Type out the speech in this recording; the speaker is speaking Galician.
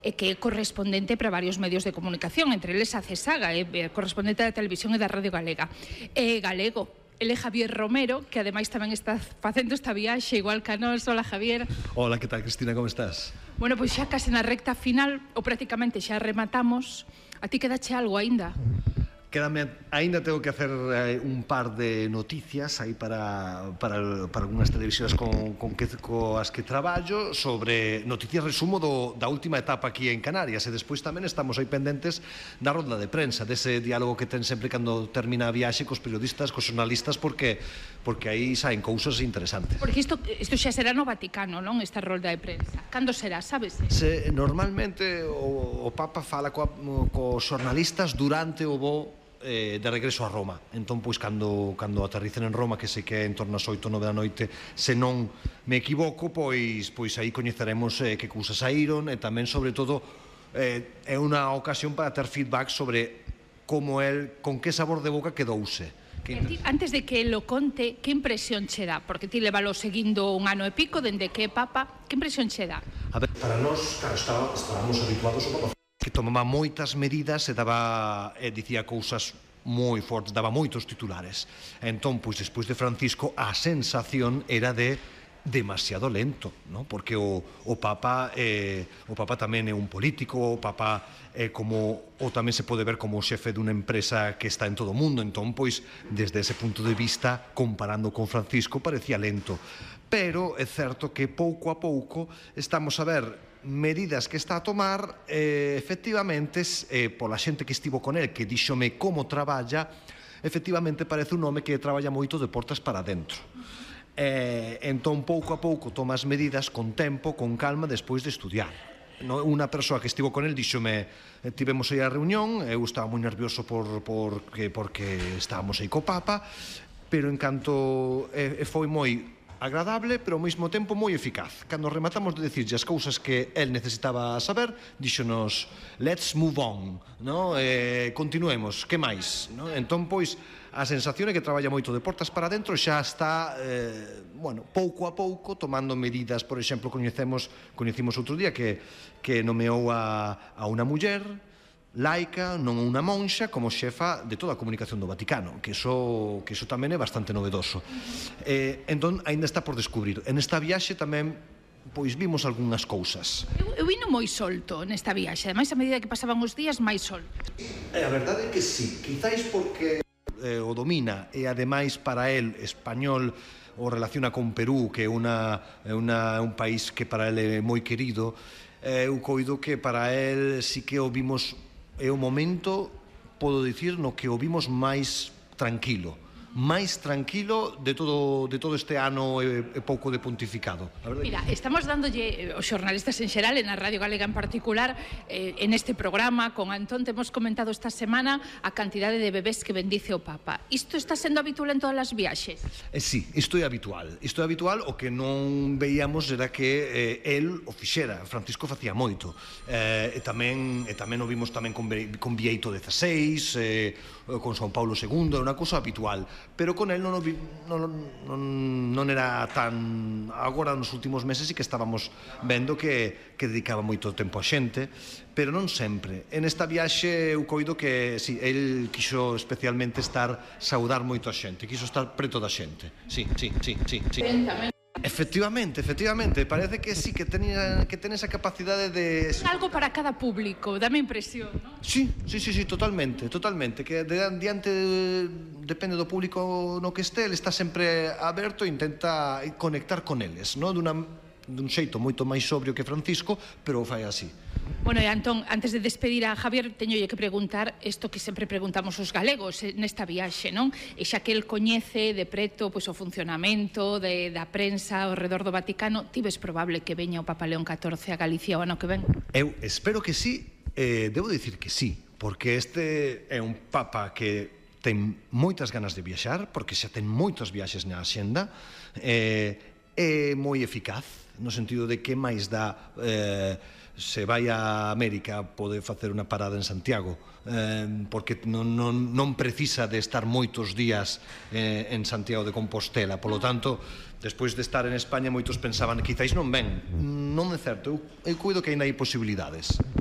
e que é correspondente para varios medios de comunicación, entre eles a CESAGA, correspondente da televisión e da Radio Galega. É galego. Ele é Javier Romero, que ademais tamén está facendo esta viaxe, igual que a nós. Hola, Javier. Hola, que tal, Cristina, como estás? Bueno, pois xa case na recta final, ou prácticamente xa rematamos. A ti quedache algo aínda? Ainda tengo que hacer un par de noticias aí para algunhas televisións coas que traballo, sobre noticias resumo da última etapa aquí en Canarias, e despois tamén estamos aí pendentes da ronda de prensa, dese diálogo que ten sempre cando termina a viaxe cos periodistas, cos xornalistas, porque aí saen cousas interesantes. Porque isto xa será no Vaticano, non? Esta rolda de prensa. Cando será, sabes? Normalmente o Papa fala cos xornalistas durante o voo de regreso a Roma. Entón, pois, cando aterricen en Roma, que sei que é en torno ás 8 ou 9 da noite, se non me equivoco, pois aí coñeceremos que cousas saíron, e tamén, sobre todo, é unha ocasión para ter feedback sobre como con que sabor de boca quedouse. Antes de que lo conte, que impresión che dá? Porque ti levalo seguindo un ano e pico, dende que é Papa, que impresión che dá? A ver, para nós, claro, estábamos habituados ao Papa, que tomaba moitas medidas e dicía cousas moi fortes, daba moitos titulares. Entón, pois, despois de Francisco, a sensación era de demasiado lento, non? Porque o Papa tamén é un político, o Papa tamén se pode ver como o xefe dunha empresa que está en todo o mundo. Entón, pois, desde ese punto de vista, comparando con Francisco, parecía lento. Pero é certo que pouco a pouco estamos a ver medidas que está a tomar, efectivamente, pola xente que estivo con el, que díxome como traballa, efectivamente parece un home que traballa moito de portas para dentro. Entón, pouco a pouco toma as medidas con tempo, con calma, despois de estudiar. Unha persoa que estivo con el díxome, tivemos aí a reunión, eu estaba moi nervioso porque estábamos aí co Papa, pero en canto foi moi agradable, pero ao mesmo tempo moi eficaz. Cando rematamos de dicirlle as cousas que el necesitaba saber, díxonos, let's move on, continuemos, que máis? Entón, pois, a sensación é que traballa moito de portas para dentro, xa está, pouco a pouco, tomando medidas. Por exemplo, coñecimos outro día que nomeou a unha muller laica, non unha monxa, como xefa de toda a comunicación do Vaticano, que iso tamén é bastante novedoso. Entón, aínda está por descubrir. En esta viaxe tamén, pois, vimos algunhas cousas. Eu vino moi solto nesta viaxe, ademais, a medida que pasaban os días, máis solto. A verdade é que sí, quizáis porque o domina, e ademais para el, español, o relaciona con Perú, que é un país que para el é moi querido. Eu coido que para el sí que o vimos, é o momento, podo dicir, no que o vimos máis tranquilo de todo este ano e pouco de pontificado. Mira, estamos dándolle aos xornalistas en xeral, e na Radio Galega en particular, en este programa con Antón, temos comentado esta semana a cantidade de bebés que bendice o Papa. Isto está sendo habitual en todas as viaxes? Sí, isto é habitual. O que non veíamos era que el o fixera. Francisco facía moito. E tamén o vimos tamén con Bieito XVI, con São Paulo II, é unha cousa habitual. Pero con el non era tan... Agora, nos últimos meses, sí que estábamos vendo que dedicaba moito tempo a xente, pero non sempre. En esta viaxe eu coido que, sí, el quixo especialmente saudar moito a xente, quixo estar preto da xente. Sí. Efectivamente, parece que sí, que ten esa capacidade de... Algo para cada público, dame impresión, non? Sí, totalmente, que depende do público no que este, ele está sempre aberto e intenta conectar con eles, dun xeito moito máis sobrio que Francisco, pero o fai así. Bueno, e Antón, antes de despedir a Javier, teñolle que preguntar isto que sempre preguntamos os galegos nesta viaxe, non? E xa que el coñece de preto o funcionamento da prensa ao redor do Vaticano, ti ves probable que veña o Papa León XIV a Galicia o ano que ven? Eu espero que sí, debo dicir que sí, porque este é un Papa que ten moitas ganas de viaxar, porque xa ten moitas viaxes na axenda, é moi eficaz, no sentido de que máis dá se vai a América pode facer unha parada en Santiago, porque non precisa de estar moitos días en Santiago de Compostela. Polo tanto, despois de estar en España, moitos pensaban que quizáis non ven. Non é certo, eu cuido que ainda hai posibilidades.